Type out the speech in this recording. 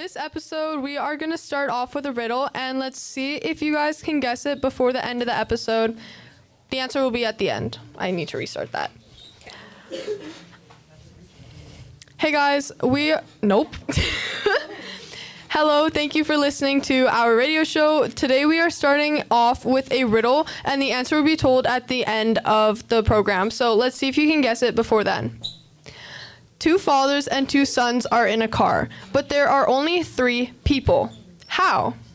this episode, we are going to start off with a riddle, and let's see if you guys can guess it before the end of the episode. The answer will be at the end. I need to restart that. Hey guys, nope. Hello, thank you for listening to our radio show. Today we are starting off with a riddle, and the answer will be told at the end of the program. So let's see if you can guess it before then. 2 fathers and 2 sons are in a car, but there are only 3 people. How?